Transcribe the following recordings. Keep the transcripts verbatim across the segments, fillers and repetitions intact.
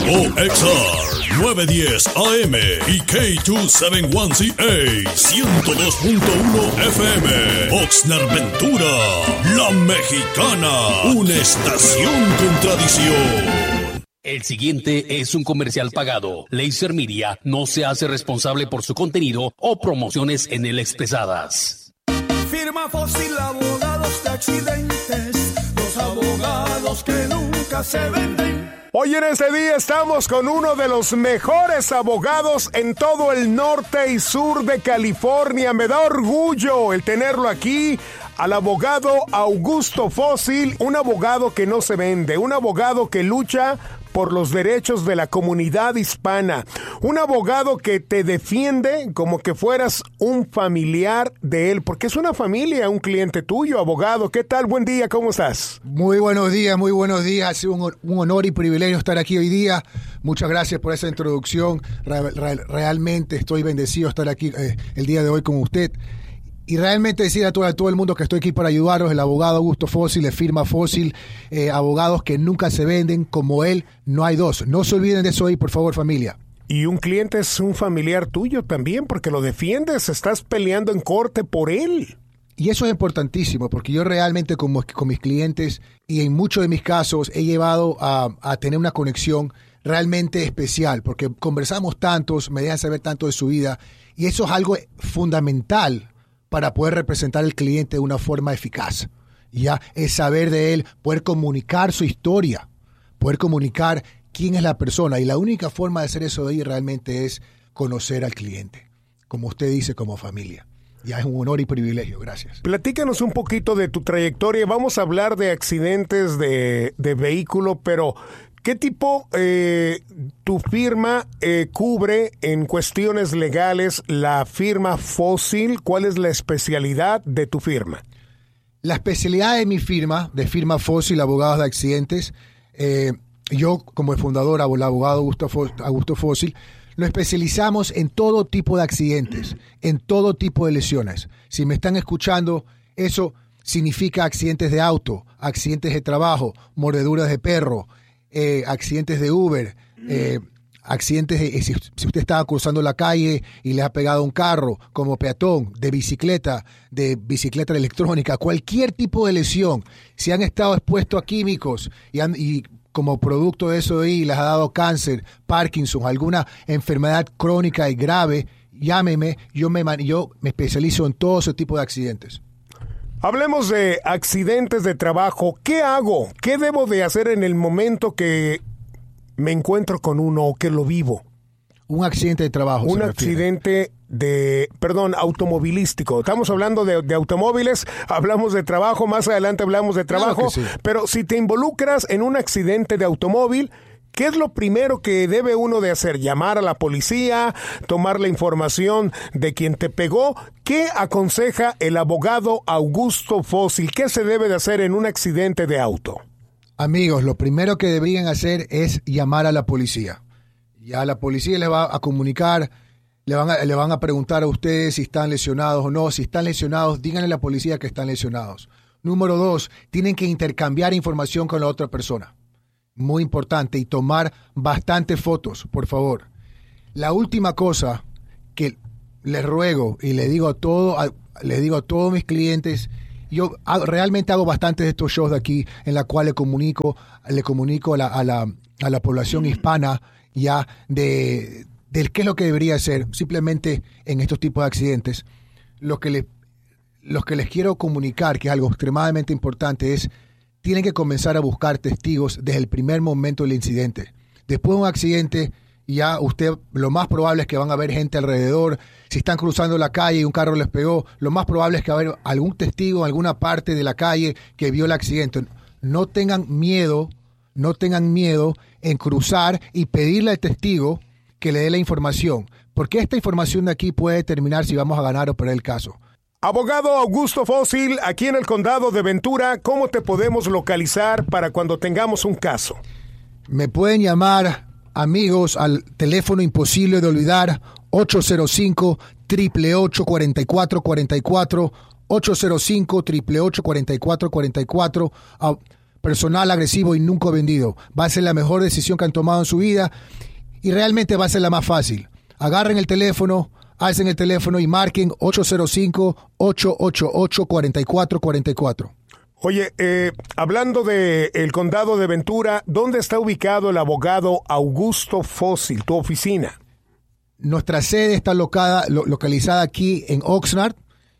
O X R nueve diez A M y K doscientos setenta y uno C A ciento dos punto uno F M. Oxnard Ventura, La Mexicana, una estación con tradición. El siguiente es un comercial pagado. Laser Media no se hace responsable por su contenido o promociones en él expresadas. Firma Fósil, abogados de accidentes, los abogados que nunca se venden. Hoy en este día estamos con uno de los mejores abogados en todo el norte y sur de California. Me da orgullo el tenerlo aquí, al abogado Augusto Fósil, un abogado que no se vende, un abogado que lucha por los derechos de la comunidad hispana, un abogado que te defiende como que fueras un familiar de él, porque es una familia, un cliente tuyo, abogado. ¿Qué tal? Buen día, ¿cómo estás? Muy buenos días, muy buenos días. Ha sido un, un honor y privilegio estar aquí hoy día. Muchas gracias por esa introducción. Real, real, realmente estoy bendecido estar aquí eh, el día de hoy con usted. Y realmente decir a todo, a todo el mundo que estoy aquí para ayudaros, el abogado Augusto Fósil, de firma Fósil, eh, abogados que nunca se venden, como él, no hay dos. No se olviden de eso ahí, por favor, familia. Y un cliente es un familiar tuyo también, porque lo defiendes, estás peleando en corte por él. Y eso es importantísimo, porque yo realmente con, con mis clientes, y en muchos de mis casos, he llevado a, a tener una conexión realmente especial, porque conversamos tantos, me dejan saber tanto de su vida, y eso es algo fundamental para poder representar al cliente de una forma eficaz. Ya es saber de él, poder comunicar su historia, poder comunicar quién es la persona. Y la única forma de hacer eso de ahí realmente es conocer al cliente, como usted dice, como familia. Ya es un honor y privilegio. Gracias. Platícanos un poquito de tu trayectoria. Vamos a hablar de accidentes de, de vehículo, pero ¿qué tipo eh, tu firma eh, cubre en cuestiones legales la firma Fósil? ¿Cuál es la especialidad de tu firma? La especialidad de mi firma, de firma Fósil, abogados de accidentes, eh, yo como el fundador, el abogado Augusto, Augusto Fósil, nos especializamos en todo tipo de accidentes, en todo tipo de lesiones. Si me están escuchando, eso significa accidentes de auto, accidentes de trabajo, mordeduras de perro, Eh, accidentes de Uber, eh, accidentes de, si, si usted estaba cruzando la calle y le ha pegado un carro como peatón, de bicicleta, de bicicleta electrónica, cualquier tipo de lesión, si han estado expuestos a químicos y, han, y como producto de eso de ahí les ha dado cáncer, Parkinson, alguna enfermedad crónica y grave, llámeme, yo me, yo me especializo en todo ese tipo de accidentes. Hablemos de accidentes de trabajo. ¿Qué hago? ¿Qué debo de hacer en el momento que me encuentro con uno o que lo vivo? Un accidente de trabajo. Un accidente de, perdón, automovilístico. Estamos hablando de, de automóviles, hablamos de trabajo, más adelante hablamos de trabajo, Claro que sí. Pero si te involucras en un accidente de automóvil, ¿qué es lo primero que debe uno de hacer? ¿Llamar a la policía? ¿Tomar la información de quien te pegó? ¿Qué aconseja el abogado Augusto Fósil? ¿Qué se debe de hacer en un accidente de auto? Amigos, lo primero que deberían hacer es llamar a la policía. Ya la policía les va a comunicar, le van a, le van a preguntar a ustedes si están lesionados o no. Si están lesionados, díganle a la policía que están lesionados. Número dos, tienen que intercambiar información con la otra persona. Muy importante, y tomar bastantes fotos, por favor. La última cosa que les ruego y le digo a todo, a, le digo a todos mis clientes, yo hago, realmente hago bastantes de estos shows de aquí en la cual le comunico, le comunico a la, a la, a la población hispana ya de, de qué es lo que debería hacer simplemente en estos tipos de accidentes. Lo que le, lo que les quiero comunicar, que es algo extremadamente importante, es tienen que comenzar a buscar testigos desde el primer momento del incidente. Después de un accidente, ya usted, lo más probable es que van a haber gente alrededor. Si están cruzando la calle y un carro les pegó, lo más probable es que va a haber algún testigo en alguna parte de la calle que vio el accidente. No tengan miedo, no tengan miedo en cruzar y pedirle al testigo que le dé la información, porque esta información de aquí puede determinar si vamos a ganar o perder el caso. Abogado Augusto Fósil, aquí en el condado de Ventura, ¿cómo te podemos localizar para cuando tengamos un caso? Me pueden llamar, amigos, al teléfono imposible de olvidar, ocho cero cinco, ocho ocho ocho, cuatro cuatro cuatro cuatro, ocho cero cinco, ocho ocho ocho, cuatro cuatro cuatro cuatro. Uh, personal, agresivo y nunca vendido. Va a ser la mejor decisión que han tomado en su vida y realmente va a ser la más fácil. Agarren el teléfono, alcen el teléfono y marquen ocho cero cinco, ocho ocho ocho, cuatro cuatro cuatro cuatro. Oye, eh, hablando de el condado de Ventura, ¿dónde está ubicado el abogado Augusto Fósil, tu oficina? Nuestra sede está locada, lo, localizada aquí en Oxnard,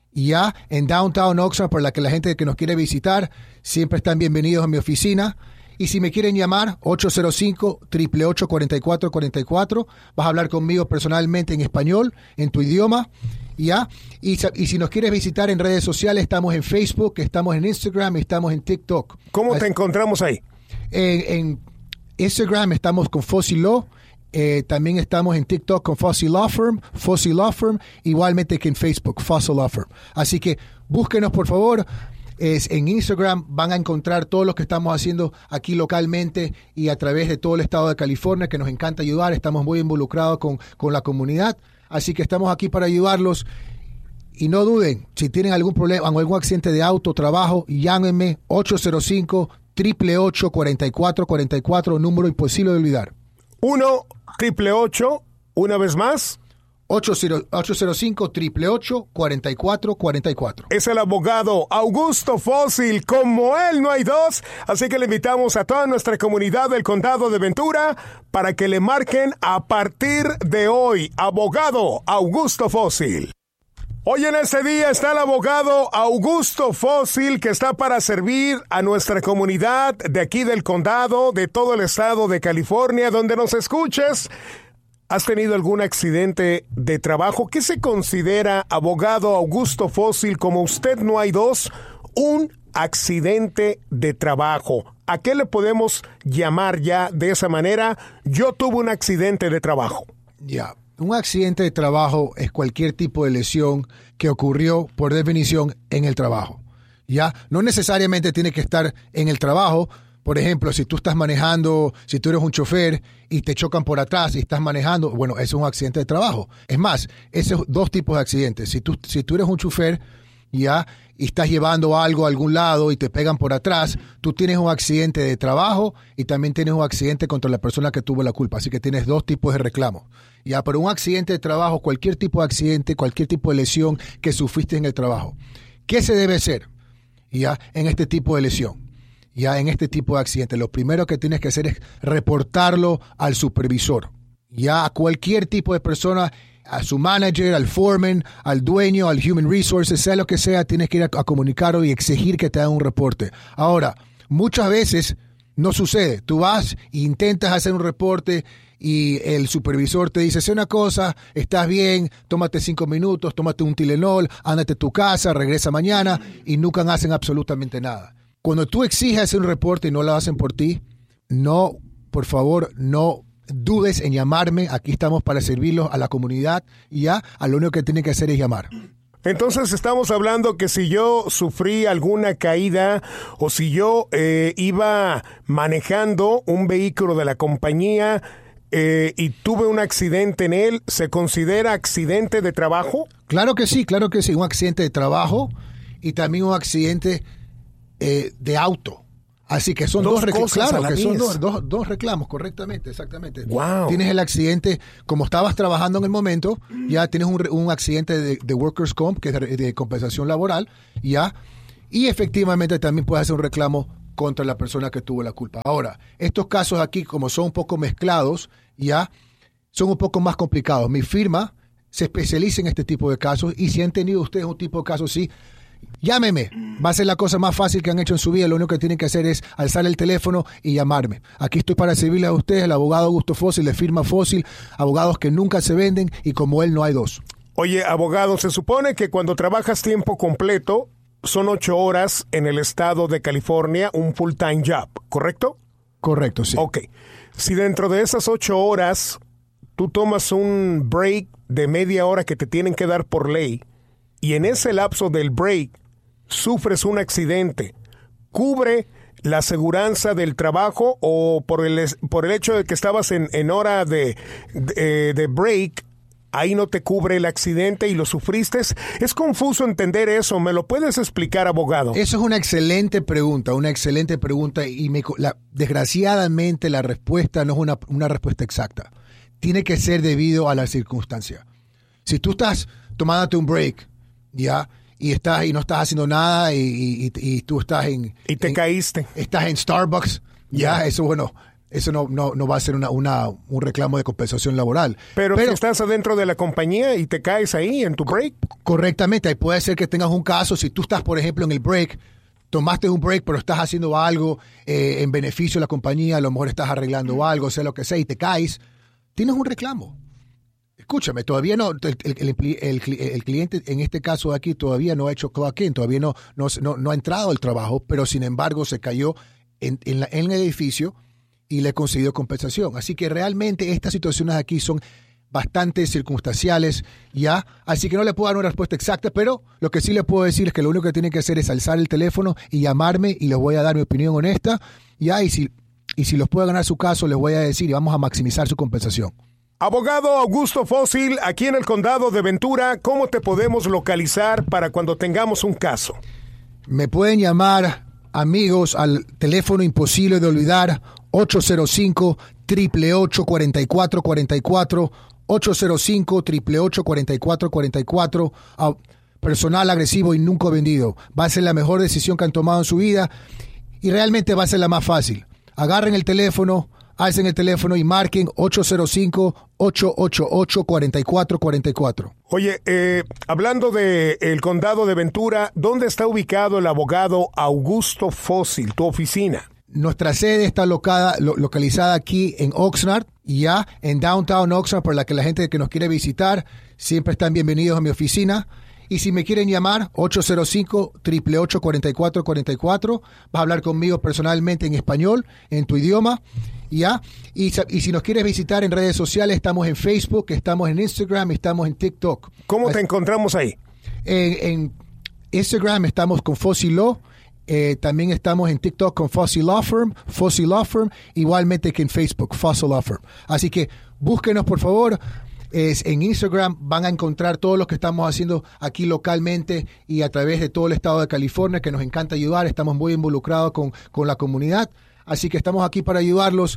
ya en Downtown Oxnard, por la que la gente que nos quiere visitar siempre están bienvenidos a mi oficina. Y si me quieren llamar, ocho cero cinco, ocho ocho ocho, cuatro cuatro cuatro cuatro, vas a hablar conmigo personalmente en español, en tu idioma, ¿ya? Y, y si nos quieres visitar en redes sociales, estamos en Facebook, estamos en Instagram, estamos en TikTok. ¿Cómo te encontramos ahí? En, en Instagram estamos con Fósil Law, eh, también estamos en TikTok con Fósil Law Firm, Fósil Law Firm, igualmente que en Facebook, Fósil Law Firm. Así que búsquenos, por favor. Es en Instagram van a encontrar todo lo que estamos haciendo aquí localmente y a través de todo el estado de California, que nos encanta ayudar. Estamos muy involucrados con, con la comunidad, así que estamos aquí para ayudarlos. Y no duden, si tienen algún problema o algún accidente de auto, trabajo, llámenme ocho cero cinco, ocho ocho ocho, cuatro cuatro cuatro cuatro, número imposible de olvidar. uno, triple ocho, una vez más. ocho cero cinco, ocho ocho ocho, cuatro cuatro cuatro cuatro. Es el abogado Augusto Fósil, como él no hay dos, así que le invitamos a toda nuestra comunidad del condado de Ventura para que le marquen a partir de hoy, abogado Augusto Fósil. Hoy en este día está el abogado Augusto Fósil, que está para servir a nuestra comunidad de aquí del condado, de todo el estado de California, donde nos escuches. ¿Has tenido algún accidente de trabajo? ¿Qué se considera, abogado Augusto Fósil, como usted no hay dos, un accidente de trabajo? ¿A qué le podemos llamar ya de esa manera? Yo tuve un accidente de trabajo. Ya, yeah. Un accidente de trabajo es cualquier tipo de lesión que ocurrió, por definición, en el trabajo. Ya, no necesariamente tiene que estar en el trabajo. Por ejemplo, si tú estás manejando, si tú eres un chofer y te chocan por atrás y estás manejando, bueno, eso es un accidente de trabajo. Es más, esos son dos tipos de accidentes. Si tú, si tú eres un chofer, ya, y estás llevando algo a algún lado y te pegan por atrás, tú tienes un accidente de trabajo y también tienes un accidente contra la persona que tuvo la culpa. Así que tienes dos tipos de reclamos. Ya, pero un accidente de trabajo, cualquier tipo de accidente, cualquier tipo de lesión que sufriste en el trabajo. ¿Qué se debe hacer, ya, en este tipo de lesión? Ya en este tipo de accidentes, lo primero que tienes que hacer es reportarlo al supervisor. Ya a cualquier tipo de persona, a su manager, al foreman, al dueño, al human resources, sea lo que sea, tienes que ir a, a comunicarlo y exigir que te hagan un reporte. Ahora, muchas veces no sucede. Tú vas e intentas hacer un reporte y el supervisor te dice, sé una cosa, estás bien, tómate cinco minutos, tómate un Tylenol, ándate a tu casa, regresa mañana y nunca hacen absolutamente nada. Cuando tú exiges hacer un reporte y no lo hacen por ti, no, por favor, no dudes en llamarme. Aquí estamos para servirlos a la comunidad y ya, a lo único que tienen que hacer es llamar. Entonces estamos hablando que si yo sufrí alguna caída o si yo eh, iba manejando un vehículo de la compañía eh, y tuve un accidente en él, ¿se considera accidente de trabajo? Claro que sí, claro que sí. Un accidente de trabajo y también un accidente Eh, de auto. Así que son dos, dos reclamos. Claro, que son dos, dos, dos reclamos, correctamente, exactamente. Wow. Tienes el accidente, como estabas trabajando en el momento, ya tienes un, un accidente de, de workers' comp, que es de, de compensación laboral, ya, y efectivamente también puedes hacer un reclamo contra la persona que tuvo la culpa. Ahora, estos casos aquí, como son un poco mezclados, ya, son un poco más complicados. Mi firma se especializa en este tipo de casos, y si han tenido ustedes un tipo de casos así, llámeme, va a ser la cosa más fácil que han hecho en su vida. Lo único que tienen que hacer es alzar el teléfono y llamarme. Aquí estoy para servirle a ustedes, el abogado Augusto Fósil, de firma Fósil, abogados que nunca se venden y como él no hay dos. Oye, abogado, se supone que cuando trabajas tiempo completo son ocho horas en el estado de California, un full-time job, ¿correcto? Correcto, sí. Ok. Si dentro de esas ocho horas tú tomas un break de media hora que te tienen que dar por ley, y en ese lapso del break sufres un accidente, ¿cubre la aseguranza del trabajo o por el, por el hecho de que estabas en, en hora de, de, de break, ahí no te cubre el accidente y lo sufriste. Es confuso entender eso. ¿Me lo puedes explicar, abogado? Eso es una excelente pregunta, una excelente pregunta y me, la, desgraciadamente la respuesta no es una, una respuesta exacta. Tiene que ser debido a la circunstancia. Si tú estás tomándote un break, ya, y estás y no estás haciendo nada y, y, y tú estás en... Y te en, caíste. Estás en Starbucks, ya, yeah. eso bueno... Eso no, no, no va a ser una, una, un reclamo de compensación laboral. Pero, Pero si estás adentro de la compañía y te caes ahí en tu break. Correctamente. Ahí puede ser que tengas un caso. Si tú estás, por ejemplo, en el break, tomaste un break, pero estás haciendo algo eh, en beneficio de la compañía, a lo mejor estás arreglando algo, sea lo que sea, y te caes, tienes un reclamo. Escúchame, todavía no, el, el, el, el, el cliente en este caso de aquí todavía no ha hecho clock in, todavía no, no, no, no ha entrado al trabajo, pero sin embargo se cayó en, en, la, en el edificio y le concedió compensación. Así que realmente estas situaciones aquí son bastante circunstanciales, ¿ya? Así que no le puedo dar una respuesta exacta, pero lo que sí le puedo decir es que lo único que tiene que hacer es alzar el teléfono y llamarme y les voy a dar mi opinión honesta, ¿ya? Y si, y si los puedo ganar su caso, les voy a decir y vamos a maximizar su compensación. Abogado Augusto Fósil, aquí en el condado de Ventura, ¿cómo te podemos localizar para cuando tengamos un caso? Me pueden llamar, amigos, al teléfono imposible de olvidar, ocho cero cinco, ocho ocho ocho, cuatro cuatro cuatro cuatro, ocho cero cinco, ocho ocho ocho, cuatro cuatro cuatro cuatro. Uh, personal agresivo y nunca vendido. Va a ser la mejor decisión que han tomado en su vida y realmente va a ser la más fácil. Agarren el teléfono, alcen el teléfono y marquen ocho cero cinco, ocho ocho ocho, cuatro cuatro cuatro cuatro. Oye, eh, hablando de el condado de Ventura, ¿dónde está ubicado el abogado Augusto Fósil, tu oficina? Nuestra sede está locada, lo, localizada aquí en Oxnard, ya en Downtown Oxnard, por la que la gente que nos quiere visitar siempre están bienvenidos a mi oficina. Y si me quieren llamar, ocho cero cinco, ocho ocho ocho, cuatro cuatro cuatro cuatro, vas a hablar conmigo personalmente en español, en tu idioma, ¿ya? Y, y si nos quieres visitar en redes sociales, estamos en Facebook, estamos en Instagram, estamos en TikTok. ¿Cómo te encontramos ahí? En, en Instagram estamos con Fósil Law. Eh, también estamos en TikTok con Fósil Law Firm, Fósil Law Firm, igualmente que en Facebook, Fósil Law Firm. Así que búsquenos, por favor. Es, en Instagram van a encontrar todo lo que estamos haciendo aquí localmente y a través de todo el estado de California, que nos encanta ayudar. Estamos muy involucrados con, con la comunidad. Así que estamos aquí para ayudarlos.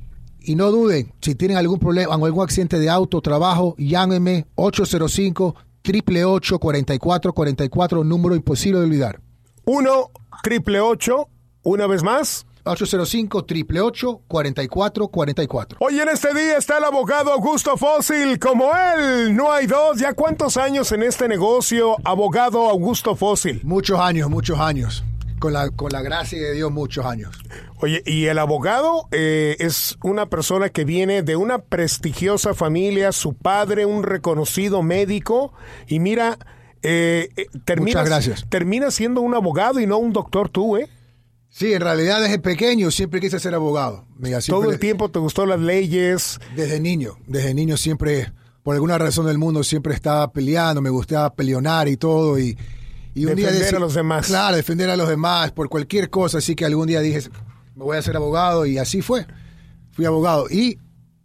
Y no duden, si tienen algún problema, algún accidente de auto, trabajo, llámenme ocho cero cinco, ocho ocho ocho, cuatro cuatro cuatro cuatro, número imposible de olvidar. uno triple ocho, una vez más. ocho cero cinco, ocho ocho ocho, cuatro cuatro cuatro cuatro. Hoy en este día está el abogado Augusto Fósil. Como él, no hay dos. ¿Ya cuántos años en este negocio, abogado Augusto Fósil? Muchos años, muchos años. Con la, con la gracia de Dios, muchos años. Oye, y el abogado eh, es una persona que viene de una prestigiosa familia, su padre, un reconocido médico, y mira, eh, eh, termina, Muchas gracias. termina siendo un abogado y no un doctor tú, ¿eh? Sí, en realidad desde pequeño siempre quise ser abogado. Mira, siempre, todo el tiempo te gustó las leyes. Desde niño, desde niño siempre, por alguna razón del mundo, siempre estaba peleando, me gustaba peleonar y todo, y... Y un defender día decí, a los demás. Claro, defender a los demás por cualquier cosa. Así que algún día dije, me voy a hacer abogado y así fue. Fui abogado. Y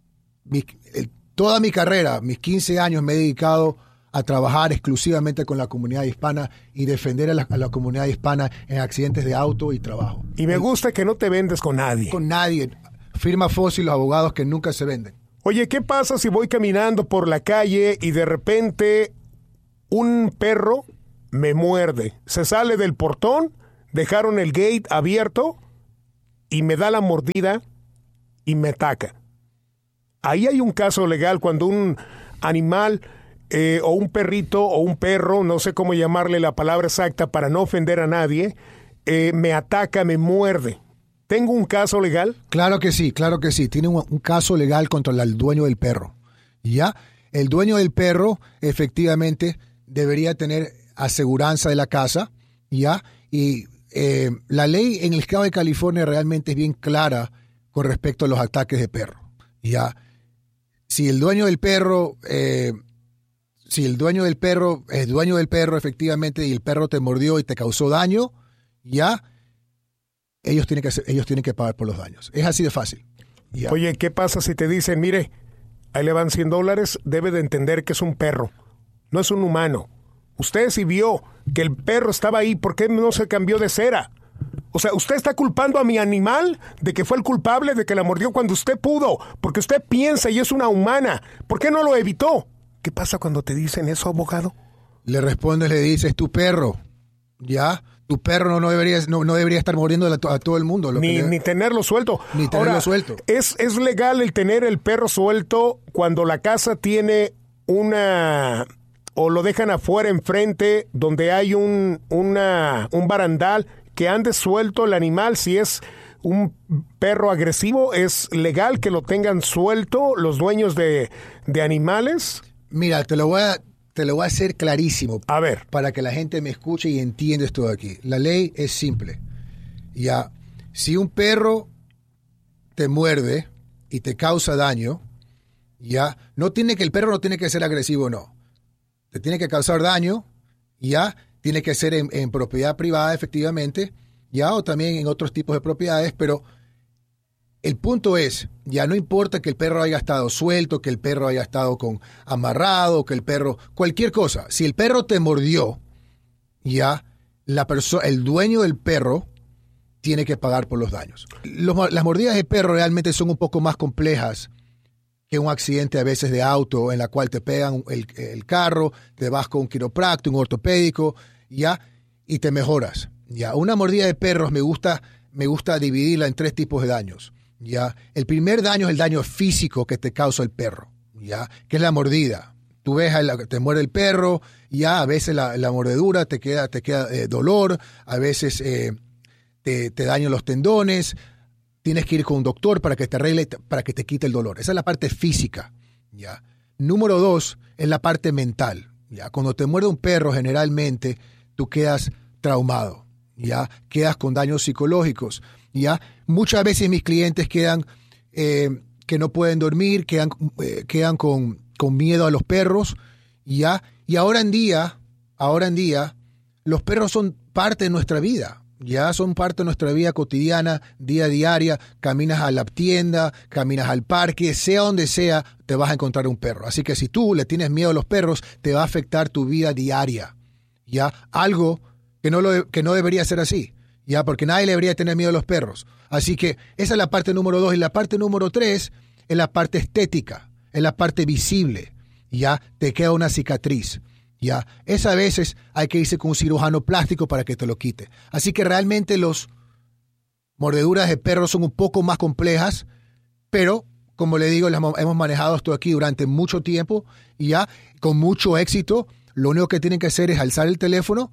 mi, el, toda mi carrera, mis quince años, me he dedicado a trabajar exclusivamente con la comunidad hispana y defender a la, a la comunidad hispana en accidentes de auto y trabajo. Y me gusta que no te vendes con nadie. Con nadie. Firma Fósil, los abogados que nunca se venden. Oye, ¿qué pasa si voy caminando por la calle y de repente un perro me muerde? Se sale del portón, dejaron el gate abierto y me da la mordida y me ataca. Ahí hay un caso legal cuando un animal eh, o un perrito o un perro, no sé cómo llamarle la palabra exacta para no ofender a nadie, eh, me ataca, me muerde. ¿Tengo un caso legal? Claro que sí, claro que sí. Tiene un, un caso legal contra el dueño del perro. ¿Ya? El dueño del perro efectivamente debería tener aseguranza de la casa, ¿ya? Y eh, la ley en el estado de California realmente es bien clara con respecto a los ataques de perro, ¿ya? Si el dueño del perro, eh, si el dueño del perro es dueño del perro efectivamente y el perro te mordió y te causó daño, ¿ya? Ellos tienen que hacer, ellos tienen que pagar por los daños. Es así de fácil. ¿Ya? Oye, ¿qué pasa si te dicen, mire, ahí le van cien dólares, debe de entender que es un perro, no es un humano. Usted si vio que el perro estaba ahí, ¿por qué no se cambió de cera? O sea, usted está culpando a mi animal de que fue el culpable de que la mordió cuando usted pudo, porque usted piensa y es una humana. ¿Por qué no lo evitó? ¿Qué pasa cuando te dicen eso, abogado? Le respondes, le dices, tu perro, ¿ya? Tu perro no, no, debería, no, no debería estar mordiendo a, to, a todo el mundo. Lo ni, que le... ni tenerlo suelto. Ni tenerlo Ahora, suelto. ¿es, ¿Es legal el tener el perro suelto cuando la casa tiene una... o lo dejan afuera enfrente donde hay un, una, un barandal, que ande suelto el animal? Si es un perro agresivo, ¿es legal que lo tengan suelto los dueños de, de animales? Mira, te lo voy a... Te lo voy a hacer clarísimo. A ver. Para que la gente me escuche y entienda esto de aquí. La ley es simple. Ya, si un perro te muerde y te causa daño, ya, no tiene que, el perro no tiene que ser agresivo, no. Te tiene que causar daño, ya, tiene que ser en, en propiedad privada, efectivamente, ya, o también en otros tipos de propiedades, pero el punto es, ya no importa que el perro haya estado suelto, que el perro haya estado con amarrado, que el perro, cualquier cosa. Si el perro te mordió, ya la persona, el dueño del perro tiene que pagar por los daños. Los, las mordidas de perro realmente son un poco más complejas que un accidente a veces de auto en la cual te pegan el, el carro, te vas con un quiropráctico, un ortopédico, ya, y te mejoras. Ya, una mordida de perros me gusta, me gusta dividirla en tres tipos de daños. Ya, el primer daño es el daño físico que te causa el perro, ya, que es la mordida. Tú ves, te muerde el perro, ya, a veces la, la mordedura te queda, te queda eh, dolor, a veces eh, te, te dañan los tendones, tienes que ir con un doctor para que te arregle, para que te quite el dolor. Esa es la parte física, ya. Número dos es la parte mental, ya. Cuando te muerde un perro, generalmente tú quedas traumado, ya, quedas con daños psicológicos. ¿Ya? Muchas veces mis clientes quedan eh, que no pueden dormir, quedan, eh, quedan con, con miedo a los perros, ¿ya? Y ahora en día, ahora en día, los perros son parte de nuestra vida, ya son parte de nuestra vida cotidiana, día a día. Caminas a la tienda, caminas al parque, sea donde sea, te vas a encontrar un perro. Así que si tú le tienes miedo a los perros, te va a afectar tu vida diaria, ¿ya? Algo que no, lo, que no debería ser así. Ya, porque nadie le debería tener miedo a los perros. Así que esa es la parte número dos. Y la parte número tres es la parte estética, es la parte visible. Ya, te queda una cicatriz. Ya, esa a veces hay que irse con un cirujano plástico para que te lo quite. Así que realmente los mordeduras de perros son un poco más complejas, pero como le digo, las hemos manejado esto aquí durante mucho tiempo y ya con mucho éxito. Lo único que tienen que hacer es alzar el teléfono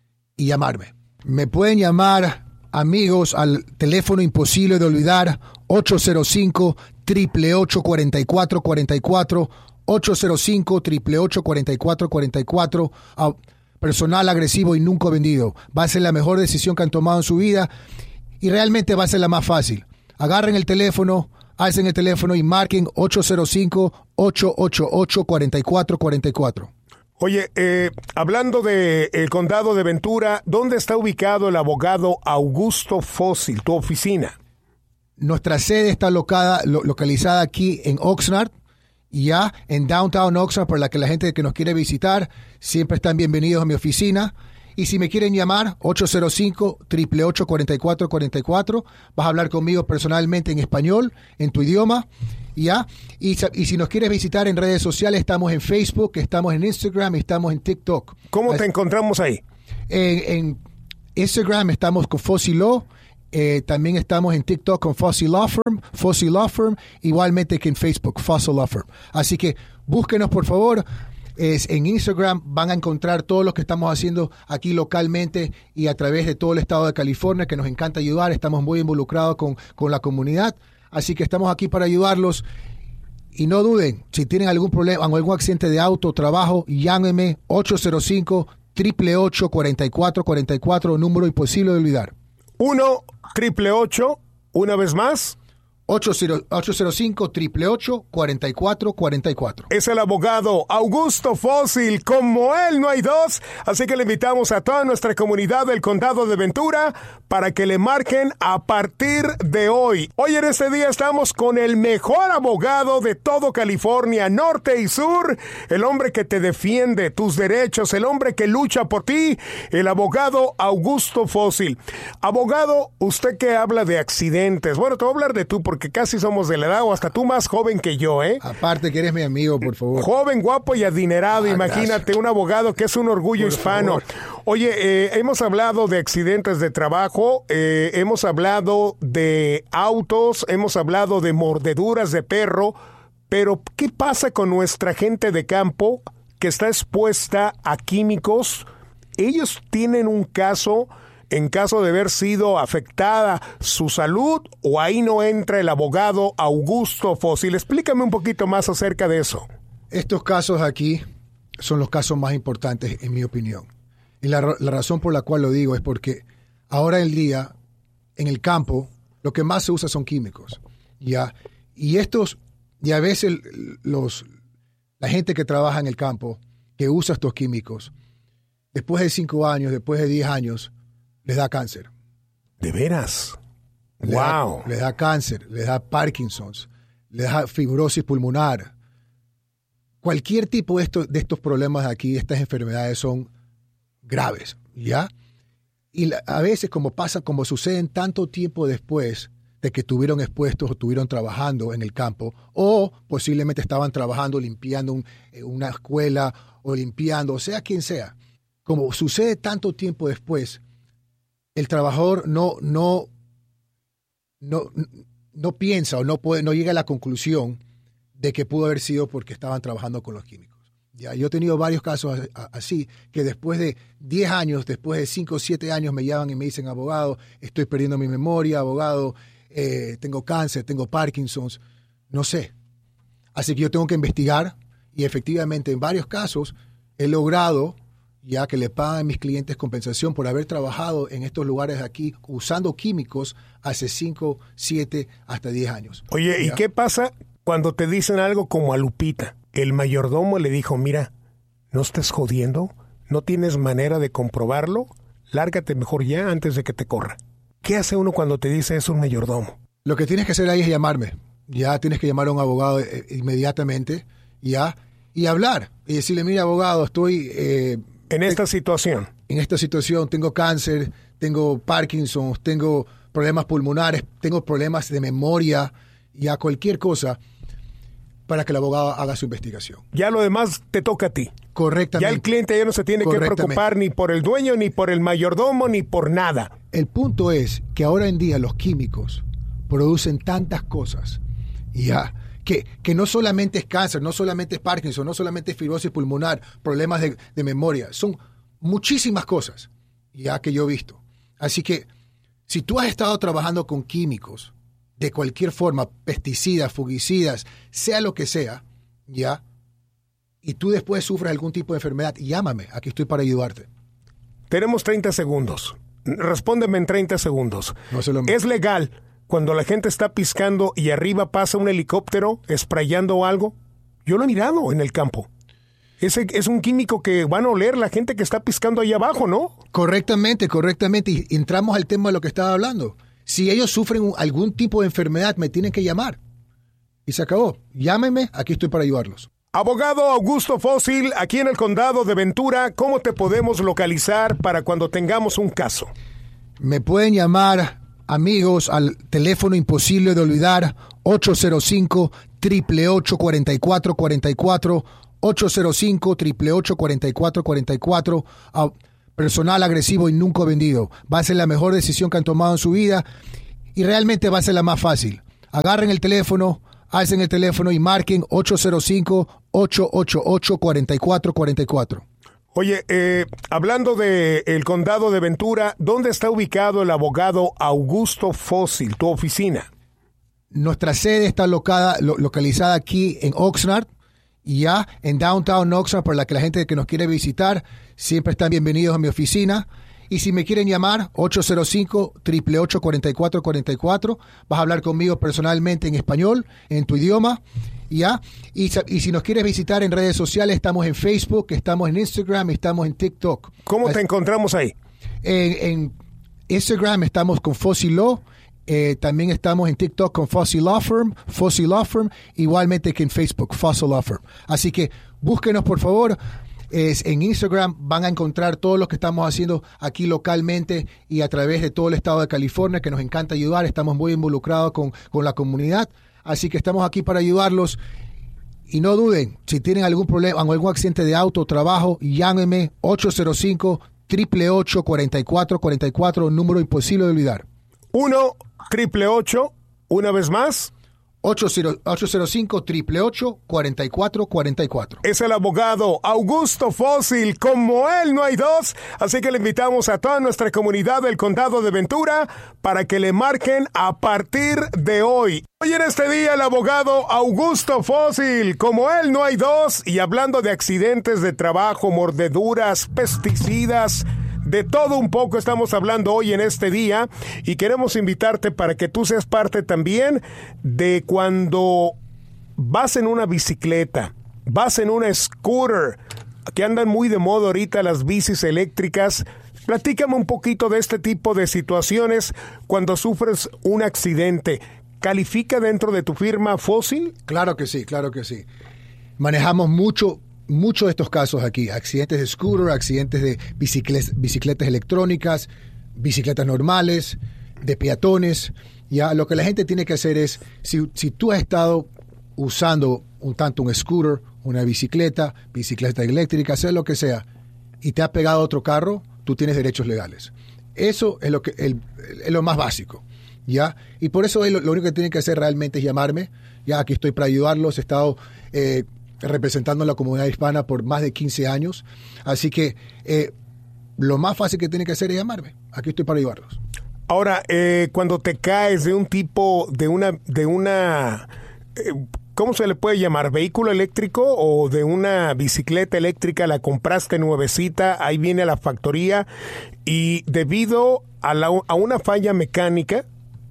y llamarme. Me pueden llamar, amigos, al teléfono imposible de olvidar, ocho cero cinco, ocho ocho ocho, cuatro cuatro cuatro cuatro, ocho cero cinco, ocho ocho ocho, cuatro cuatro cuatro cuatro. Uh, personal agresivo y nunca vendido. Va a ser la mejor decisión que han tomado en su vida y realmente va a ser la más fácil. Agarren el teléfono, alcen el teléfono y marquen ocho cero cinco, ocho ocho ocho, cuatro cuatro cuatro cuatro. Oye, eh, hablando del condado de Ventura, ¿dónde está ubicado el abogado Augusto Fósil, tu oficina? Nuestra sede está locada, lo, localizada aquí en Oxnard, ya en Downtown Oxnard, por la que la gente que nos quiere visitar siempre están bienvenidos a mi oficina. Y si me quieren llamar, ocho cero cinco, ocho ocho ocho, cuatro cuatro cuatro cuatro, vas a hablar conmigo personalmente en español, en tu idioma. ¿Ya? Y, y si nos quieres visitar en redes sociales, estamos en Facebook, estamos en Instagram, estamos en TikTok. ¿Cómo te encontramos ahí? En, en Instagram estamos con Fósil Law, eh, también estamos en TikTok con Fósil Law Firm, Fósil Law Firm, igualmente que en Facebook, Fósil Law Firm. Así que búsquenos, por favor. Es en Instagram van a encontrar todo lo que estamos haciendo aquí localmente y a través de todo el estado de California, que nos encanta ayudar. Estamos muy involucrados con, con la comunidad. Así que estamos aquí para ayudarlos y no duden, si tienen algún problema, algún accidente de auto, trabajo, llámenme ocho cero cinco, ocho ocho ocho, cuatro cuatro cuatro cuatro, número imposible de olvidar. uno, triple ocho, una vez más. ocho cero cinco, ocho ocho ocho, cuatro cuatro cuatro cuatro. Es el abogado Augusto Fósil. Como él no hay dos. Así que le invitamos a toda nuestra comunidad del condado de Ventura para que le marquen a partir de hoy. Hoy en este día estamos con el mejor abogado de todo California, norte y sur. El hombre que te defiende tus derechos, el hombre que lucha por ti, el abogado Augusto Fósil. Abogado, usted que habla de accidentes. Bueno, te voy a hablar de tú porque casi somos de la edad o hasta tú más joven que yo, ¿eh? Aparte que eres mi amigo, por favor. Joven, guapo y adinerado, ah, imagínate, gracias. Un abogado que es un orgullo por hispano. Favor. Oye, eh, hemos hablado de accidentes de trabajo, eh, hemos hablado de autos, hemos hablado de mordeduras de perro, pero ¿qué pasa con nuestra gente de campo que está expuesta a químicos? Ellos tienen un caso... en caso de haber sido afectada su salud, o ahí no entra el abogado Augusto Fósil. Explícame un poquito más acerca de eso. Estos casos aquí son los casos más importantes, en mi opinión. Y la, la razón por la cual lo digo es porque ahora en el día, en el campo, lo que más se usa son químicos. ¿Ya? Y estos, y a veces los, la gente que trabaja en el campo, que usa estos químicos, después de cinco años, después de diez años, les da cáncer. ¿De veras? Les ¡Wow! Da, les da cáncer, les da Parkinson's, les da fibrosis pulmonar. Cualquier tipo de, esto, de estos problemas aquí, estas enfermedades son graves, ¿ya? Y la, a veces, como pasa, como suceden tanto tiempo después de que estuvieron expuestos o estuvieron trabajando en el campo, o posiblemente estaban trabajando, limpiando un, una escuela, o limpiando, o sea quien sea, como sucede tanto tiempo después, el trabajador no, no, no, no piensa o no puede, no llega a la conclusión de que pudo haber sido porque estaban trabajando con los químicos. Ya, yo he tenido varios casos así, que después de diez años, después de cinco o siete años me llaman y me dicen, abogado, estoy perdiendo mi memoria, abogado, eh, tengo cáncer, tengo Parkinson's, no sé. Así que yo tengo que investigar y efectivamente en varios casos he logrado ya que le pagan a mis clientes compensación por haber trabajado en estos lugares aquí usando químicos hace cinco, siete, hasta diez años. Oye, ¿ya? ¿Y qué pasa cuando te dicen algo como a Lupita? El mayordomo le dijo, mira, no estés jodiendo, no tienes manera de comprobarlo, lárgate mejor ya antes de que te corra. ¿Qué hace uno cuando te dice eso un mayordomo? Lo que tienes que hacer ahí es llamarme. Ya tienes que llamar a un abogado eh, inmediatamente, ya, y hablar. Y decirle, mira, abogado, estoy... Eh, En esta situación. En esta situación tengo cáncer, tengo Parkinson, tengo problemas pulmonares, tengo problemas de memoria y a cualquier cosa para que el abogado haga su investigación. Ya lo demás te toca a ti. Correctamente. Ya el cliente ya no se tiene que preocupar ni por el dueño, ni por el mayordomo, ni por nada. El punto es que ahora en día los químicos producen tantas cosas ya que, que no solamente es cáncer, no solamente es Parkinson, no solamente es fibrosis pulmonar, problemas de, de memoria, son muchísimas cosas ya que yo he visto. Así que si tú has estado trabajando con químicos de cualquier forma, pesticidas, fungicidas, sea lo que sea, ya, y tú después sufres algún tipo de enfermedad, llámame, aquí estoy para ayudarte. Tenemos treinta segundos. Respóndeme en treinta segundos. No se lo... ¿Es legal cuando la gente está piscando y arriba pasa un helicóptero sprayando algo? Yo lo he mirado en el campo. Ese es un químico que van a oler la gente que está piscando ahí abajo, ¿no? Correctamente, correctamente. Y entramos al tema de lo que estaba hablando. Si ellos sufren algún tipo de enfermedad, me tienen que llamar. Y se acabó. Llámenme, aquí estoy para ayudarlos. Abogado Augusto Fósil, aquí en el condado de Ventura, ¿cómo te podemos localizar para cuando tengamos un caso? Me pueden llamar, amigos, al teléfono imposible de olvidar, ocho cero cinco, ocho ocho ocho, cuatro cuatro cuatro cuatro, ocho cero cinco, ocho ocho ocho, cuatro cuatro cuatro cuatro, a personal agresivo y nunca vendido. Va a ser la mejor decisión que han tomado en su vida y realmente va a ser la más fácil. Agarren el teléfono, alcen el teléfono y marquen ocho cero cinco, ocho ocho ocho, cuatro cuatro cuatro cuatro. Oye, eh, hablando de el condado de Ventura, ¿dónde está ubicado el abogado Augusto Fósil, tu oficina? Nuestra sede está locada, lo, localizada aquí en Oxnard, y ya en Downtown Oxnard, para la que la gente que nos quiere visitar, siempre están bienvenidos a mi oficina. Y si me quieren llamar, ocho cero cinco, ocho ocho ocho, cuatro cuatro cuatro cuatro. Vas a hablar conmigo personalmente en español, en tu idioma. ¿Ya? Y, y si nos quieres visitar en redes sociales, estamos en Facebook, estamos en Instagram, estamos en TikTok. ¿Cómo Así, te encontramos ahí? En, en Instagram estamos con Fossi Law. Eh, también estamos en TikTok con Fossi Law Firm, Fossi Law Firm, igualmente que en Facebook, Fossi Law Firm. Así que búsquenos, por favor. Es, en Instagram van a encontrar todo lo que estamos haciendo aquí localmente y a través de todo el estado de California, que nos encanta ayudar. Estamos muy involucrados con, con la comunidad. Así que estamos aquí para ayudarlos. Y no duden, si tienen algún problema, algún accidente de auto o trabajo, llámenme ocho cero cinco, ocho ocho ocho, cuatro cuatro cuatro cuatro, número imposible de olvidar. uno, triple ocho, una vez más. ocho cero cinco, ocho ocho ocho, cuatro cuatro cuatro cuatro. Es el abogado Augusto Fósil, como él no hay dos, así que le invitamos a toda nuestra comunidad del condado de Ventura para que le marquen a partir de hoy. Hoy en este día el abogado Augusto Fósil, como él no hay dos, y hablando de accidentes de trabajo, mordeduras, pesticidas, de todo un poco estamos hablando hoy en este día y queremos invitarte para que tú seas parte también de cuando vas en una bicicleta, vas en una scooter, que andan muy de moda ahorita las bicis eléctricas. Platícame un poquito de este tipo de situaciones cuando sufres un accidente. ¿Califica dentro de tu firma Fósil? Claro que sí, claro que sí. Manejamos mucho Muchos de estos casos aquí, accidentes de scooter, accidentes de bicicletas, bicicletas electrónicas, bicicletas normales, de peatones. Ya lo que la gente tiene que hacer es, si, si tú has estado usando un tanto un scooter, una bicicleta, bicicleta eléctrica, sea lo que sea, y te ha pegado otro carro, tú tienes derechos legales. Eso es lo que el, es lo más básico. ¿Ya? Y por eso lo, lo único que tienen que hacer realmente es llamarme. Ya aquí estoy para ayudarlos. He estado eh, representando a la comunidad hispana por más de quince años. Así que eh, lo más fácil que tienen que hacer es llamarme. Aquí estoy para ayudarlos. Ahora, eh, cuando te caes de un tipo, de una, de una, eh, ¿cómo se le puede llamar? ¿Vehículo eléctrico o de una bicicleta eléctrica? La compraste nuevecita, ahí viene a la factoría y debido a, la, a una falla mecánica,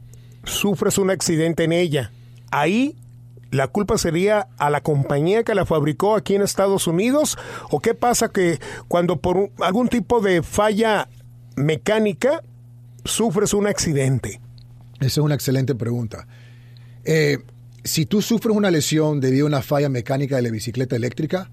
sufres un accidente en ella. Ahí ¿la culpa sería a la compañía que la fabricó aquí en Estados Unidos? ¿O qué pasa que cuando por un, algún tipo de falla mecánica sufres un accidente? Esa es una excelente pregunta. Eh, si tú sufres una lesión debido a una falla mecánica de la bicicleta eléctrica,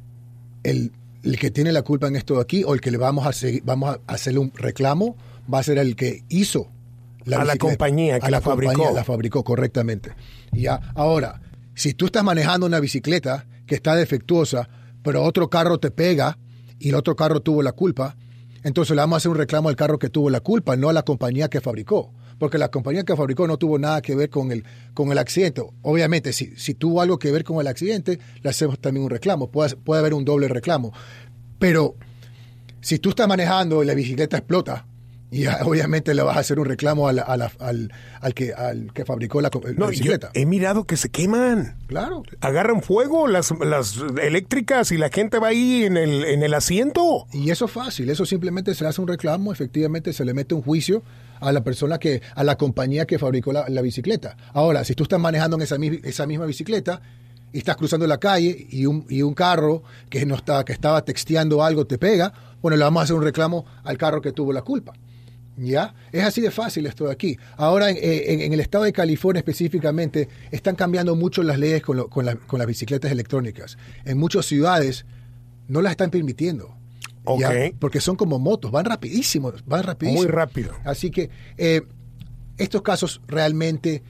el, el que tiene la culpa en esto de aquí o el que le vamos a, seguir, vamos a hacerle un reclamo va a ser el que hizo la a la compañía que a la, la fabricó. Compañía, la fabricó correctamente. Ya, ahora, si tú estás manejando una bicicleta que está defectuosa, pero otro carro te pega y el otro carro tuvo la culpa, entonces le vamos a hacer un reclamo al carro que tuvo la culpa, no a la compañía que fabricó. Porque la compañía que fabricó no tuvo nada que ver con el, con el accidente. Obviamente, si, si tuvo algo que ver con el accidente, le hacemos también un reclamo. Puede, puede haber un doble reclamo. Pero si tú estás manejando y la bicicleta explota, y obviamente le vas a hacer un reclamo a la, a la, al, al, que, al que fabricó la, la no, bicicleta. He mirado que se queman. Claro. Agarran fuego las, las eléctricas y la gente va ahí en el, en el asiento. Y eso es fácil. Eso simplemente se le hace un reclamo. Efectivamente se le mete un juicio a la persona que, a la compañía que fabricó la, la bicicleta. Ahora, si tú estás manejando en esa, esa misma bicicleta y estás cruzando la calle y un, y un carro que, no está, que estaba texteando algo te pega, bueno, le vamos a hacer un reclamo al carro que tuvo la culpa. ¿Ya? Es así de fácil esto de aquí. Ahora, en, en, en el estado de California específicamente, están cambiando mucho las leyes con, lo, con, la, con las bicicletas electrónicas. En muchas ciudades no las están permitiendo. Okay. ¿Ya? Porque son como motos, van rapidísimos, van rapidísimo. Muy rápido. Así que eh, estos casos realmente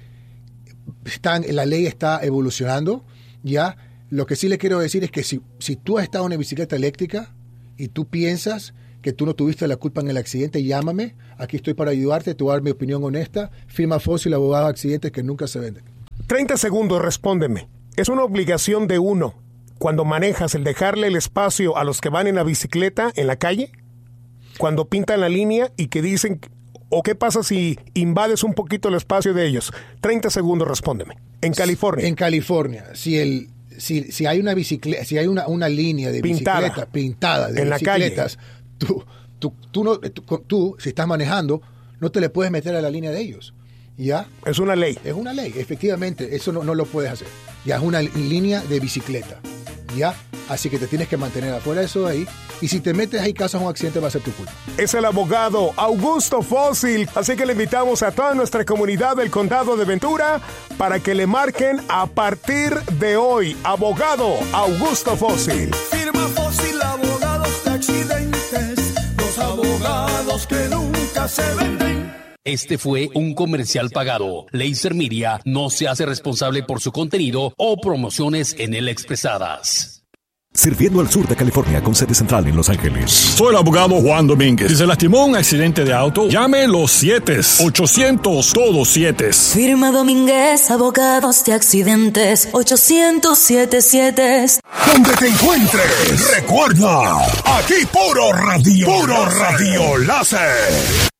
están, la ley está evolucionando. ¿Ya? Lo que sí le quiero decir es que si, si tú has estado en una bicicleta eléctrica y tú piensas que tú no tuviste la culpa en el accidente, llámame. Aquí estoy para ayudarte, te voy a dar mi opinión honesta. Firma Fósil, abogado de accidentes que nunca se venden. treinta segundos, respóndeme. ¿Es una obligación de uno, cuando manejas, el dejarle el espacio a los que van en la bicicleta en la calle? Cuando pintan la línea y que dicen, ¿o qué pasa si invades un poquito el espacio de ellos? treinta segundos, respóndeme. En California. En California, si el... Si, si hay una bicicleta, si hay una, una línea de pintada, bicicleta pintada de en bicicletas, la calle. Tú, tú, tú, no, tú, tú, si estás manejando, no te le puedes meter a la línea de ellos. ¿Ya? Es una ley. Es una ley, efectivamente, eso no, no lo puedes hacer. Ya es una línea de bicicleta. ¿Ya? Así que te tienes que mantener afuera de eso de ahí. Y si te metes ahí, causas un accidente, va a ser tu culpa. Es el abogado Augusto Fósil. Así que le invitamos a toda nuestra comunidad del Condado de Ventura para que le marquen a partir de hoy. Abogado Augusto Fósil. Firma Fósil, abogados de accidentes. Los abogados que nunca se venden. Este fue un comercial pagado. Laser Media no se hace responsable por su contenido o promociones en él expresadas. Sirviendo al sur de California con sede central en Los Ángeles. Soy el abogado Juan Domínguez. Si se lastimó un accidente de auto, llame los siete ochocientos todos siete. Firma Domínguez, abogados de accidentes, ochocientos siete siete. Donde te encuentres, recuerda, aquí puro radio, puro radio láser.